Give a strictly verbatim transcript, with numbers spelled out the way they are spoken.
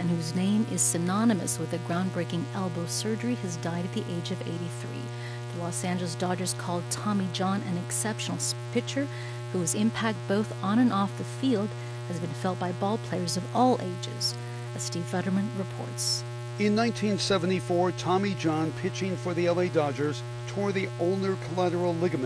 and whose name is synonymous with the groundbreaking elbow surgery, has died at the age of eighty-three. The Los Angeles Dodgers called Tommy John an exceptional pitcher whose impact both on and off the field has been felt by ball players of all ages, as Steve Futterman reports. In nineteen seventy-four, Tommy John, pitching for the L A Dodgers, tore the ulnar collateral ligament